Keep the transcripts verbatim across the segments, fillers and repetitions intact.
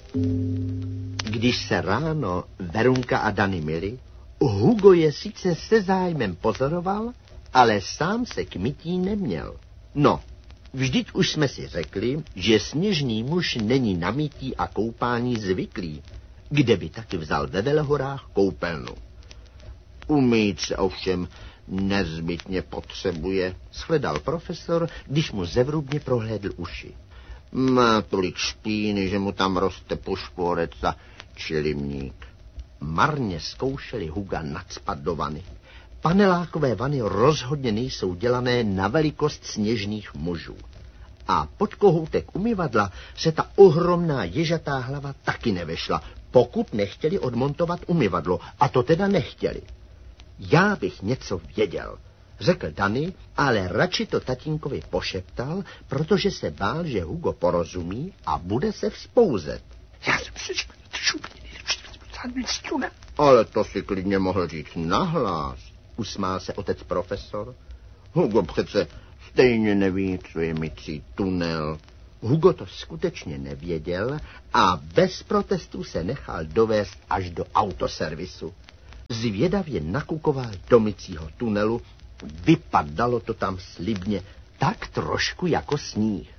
Když se ráno Verunka a Dany myli, Hugo je sice se zájmem pozoroval, ale sám se k mytí neměl. No, vždyť už jsme si řekli, že sněžný muž není na mytí a koupání zvyklý, kde by taky vzal ve Velehorách koupelnu. Umýt se ovšem nezbytně potřebuje, shledal profesor, když mu zevrubně prohlédl uši. Má tolik špíny, že mu tam roste poškvorec a čilimník. Marně zkoušeli Huga nacpat do vany. Panelákové vany rozhodně nejsou dělané na velikost sněžných mužů. A pod kohoutek umyvadla se ta ohromná ježatá hlava taky nevešla, pokud nechtěli odmontovat umyvadlo, a to teda nechtěli. Já bych něco věděl, řekl Dany, ale radši to tatínkovi pošeptal, protože se bál, že Hugo porozumí a bude se vzpouzet. Já jsem si šupně nejlepší. Ale to si klidně mohl říct nahlas, usmál se otec profesor. Hugo přece stejně neví, co je mycí tunel. Hugo to skutečně nevěděl a bez protestů se nechal dovést až do autoservisu. Zvědavě nakukoval do mycího tunelu, vypadalo to tam slibně, tak trošku jako sníh.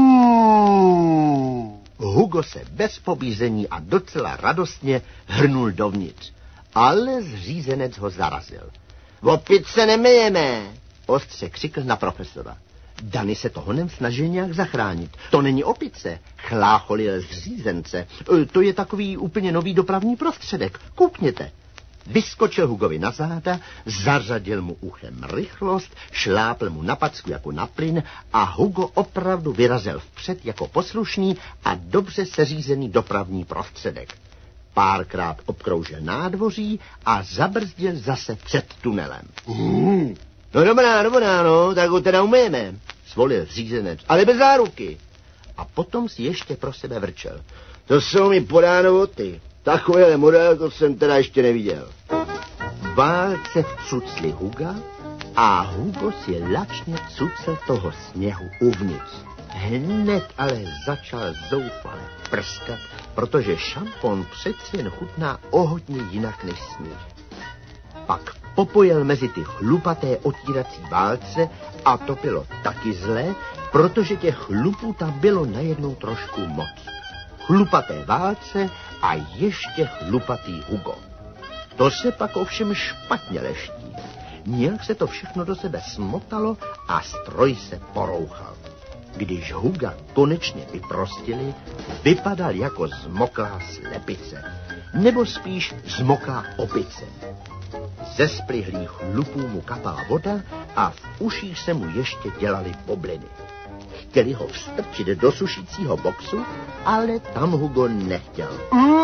Hmm. Hugo se bez pobízení a docela radostně hrnul dovnitř, ale zřízenec ho zarazil. Opět se nemyjeme, ostře křikl na profesora. Dany se to honem snažil nějak zachránit. To není opice, chlácholil zřízence. To je takový úplně nový dopravní prostředek. Koukněte. Vyskočil Hugovi na záda, zařadil mu uchem rychlost, šlápl mu na packu jako na plyn a Hugo opravdu vyrazil vpřed jako poslušný a dobře seřízený dopravní prostředek. Párkrát obkroužil nádvoří a zabrzdil zase před tunelem. Hmm. No dobrá, dobrá, no, tak ho teda umyjeme, svolil řízenec, ale bez záruky. A potom si ještě pro sebe vrčel. To jsou mi podáno ty. Takovýhle model, to jsem teda ještě neviděl. Válce vcucli Huga a Hugo si lačně cucel toho sněhu uvnitř. Hned ale začal zoufale prskat, protože šampon přeci jen chutná o hodně jinak než sníh. Pak popojel mezi ty chlupaté otírací válce a to bylo taky zlé, protože těch chlupů tam bylo najednou trošku moc. Chlupaté válce a ještě chlupatý Hugo. To se pak ovšem špatně leští. Nějak se to všechno do sebe smotalo a stroj se porouchal. Když Huga konečně vyprostili, vypadal jako zmoklá slepice, nebo spíš zmoklá opice. Ze splihlých chlupů mu kapala voda a v uších se mu ještě dělaly bubliny. Chtěli ho vstrčit do sušícího boxu, ale tam Hugo nechtěl.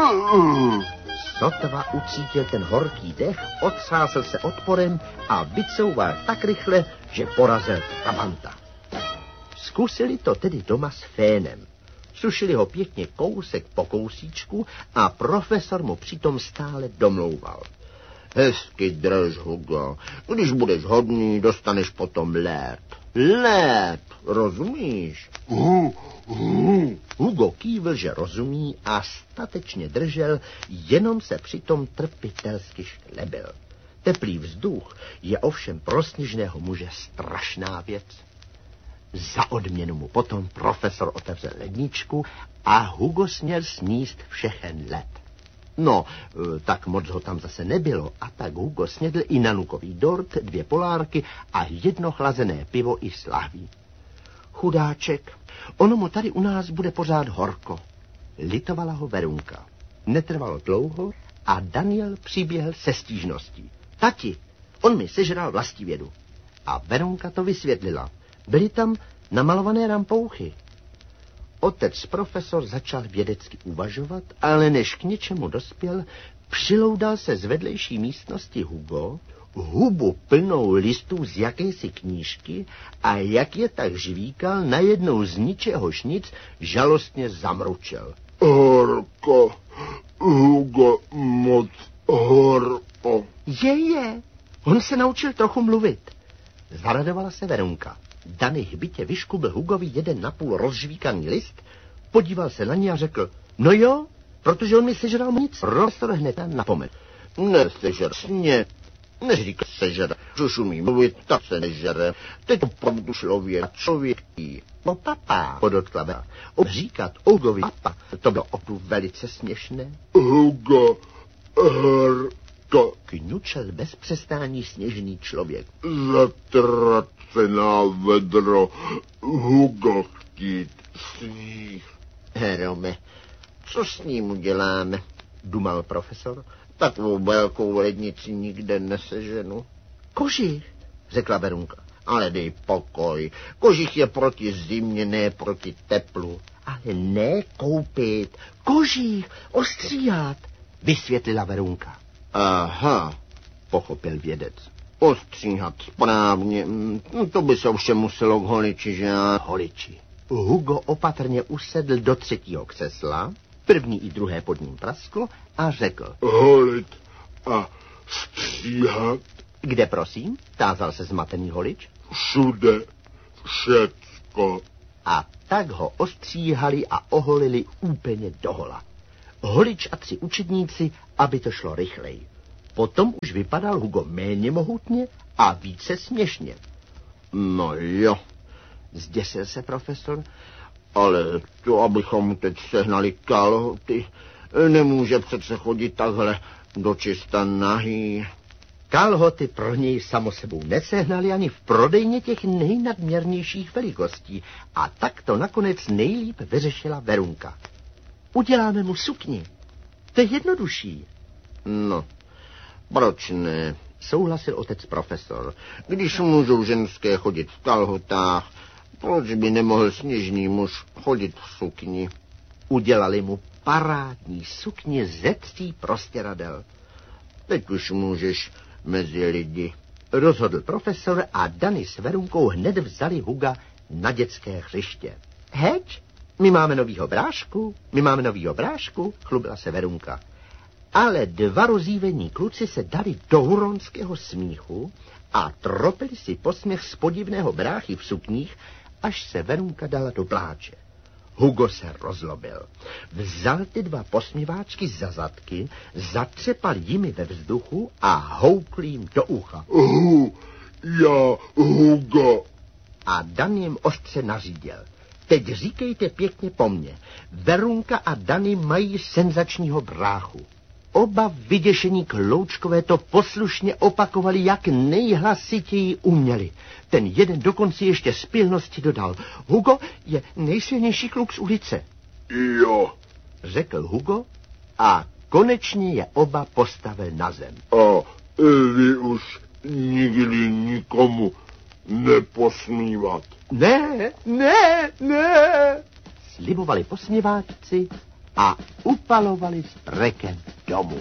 Sotva ucítil ten horký dech, otřásl se odporem a vycouval tak rychle, že porazil trabanta. Zkusili to tedy doma s fénem. Sušili ho pěkně kousek po kousíčku a profesor mu přitom stále domlouval. Hezky drž, Hugo. Když budeš hodný, dostaneš potom lép. Lép, rozumíš? Uh, uh. Hugo kývl, že rozumí a statečně držel, jenom se přitom trpitelsky šklebil. Teplý vzduch je ovšem pro sněžného muže strašná věc. Za odměnu mu potom profesor otevřel ledničku a Hugo směl sníst všechen led. No, tak moc ho tam zase nebylo a tak Hugo snědl i nanukový dort, dvě polárky a jedno chlazené pivo i s lahví. Chudáček, ono mu tady u nás bude pořád horko. Litovala ho Verunka. Netrvalo dlouho a Daniel přiběhl se stížností. Tati, on mi sežral vlastivědu. A Verunka to vysvětlila. Byly tam namalované rampouchy. Otec profesor začal vědecky uvažovat, ale než k něčemu dospěl, přiloudal se z vedlejší místnosti Hugo, hubu plnou listů z jakési knížky a jak je tak žvíkal, najednou z ničehož nic žalostně zamručel. Horko, Hugo, moc horko. Je, je, on se naučil trochu mluvit. Zaradovala se Verunka. Dany hbitě vyškubl Hugovi jeden napůl rozžvíkaný list, podíval se na ní a řekl, no jo, protože on mi sežral nic. Profesor hned napomen. Nesežer, sně, neříká sežer. Už umí mluvit, tak se nežere. Teď opravdu člověk, člověk jí. No papa, podotkla Vera. Říkat Hugovi papa, to bylo opravdu velice směšné. Hugo, herka. Kňučel bez přestání sněžný člověk. Zatracená vedro, Hugo chtít sníh. Herome, co s ním uděláme, dumal profesor. Takovou velkou lednici nikde neseženu. Kožich, řekla Verunka. Ale dej pokoj, kožich je proti zimě, ne proti teplu. Ale ne koupit, kožich, ostříhat, vysvětlila Verunka. Aha, pochopil vědec. Ostříhat správně, no to by se ovšem muselo k holiči, že já... Holiči. Hugo opatrně usedl do třetího křesla, první i druhé pod ním prasklo a řekl. Holit a stříhat. Kde prosím? Tázal se zmatený holič. Všude, všecko. A tak ho ostříhali a oholili úplně dohola. Holič a tři učedníci, aby to šlo rychleji. Potom už vypadal Hugo méně mohutně a více směšně. No jo, zděsil se profesor, ale to, abychom teď sehnali kalhoty, nemůže přece chodit takhle dočista nahý. Kalhoty pro něj samo sebou nesehnali ani v prodejně těch nejnadměrnějších velikostí a tak to nakonec nejlíp vyřešila Verunka. Uděláme mu sukni. To je jednodušší. No, proč ne? Souhlasil otec profesor. Když můžou ženské chodit v kalhotách, proč by nemohl sněžný muž chodit v sukni? Udělali mu parádní sukni ze tří prostěradel. Teď už můžeš mezi lidi, rozhodl profesor a Dany s Verunkou hned vzali Huga na dětské hřiště. Heč, my máme novýho brášku, my máme novýho brášku, chlubila se Verunka. Ale dva rozívení kluci se dali do huronského smíchu a tropili si posměch z podivného bráchy v sukních, až se Verunka dala do pláče. Hugo se rozlobil. Vzal ty dva posměváčky za zadky, zatřepal jimi ve vzduchu a houkl jim do ucha. Hu, já, Hugo. A Dan jim ostře nařídil. Teď říkejte pěkně po mně. Verunka a Dany mají senzačního bráchu. Oba vyděšení kloučkové to poslušně opakovali, jak nejhlasitěji uměli. Ten jeden dokonce ještě z pilnosti dodal. Hugo je nejsilnější kluk z ulice. Jo, řekl Hugo a konečně je oba postavil na zem. a vy už nikdy nikomu neposmívat. Ne, ne, ne, slibovali posměváčci a upalovali s brekem domů.